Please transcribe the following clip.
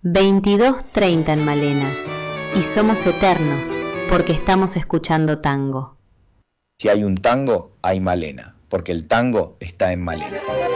22:30 en Malena, y somos eternos porque estamos escuchando tango. Si hay un tango, hay Malena, porque el tango está en Malena.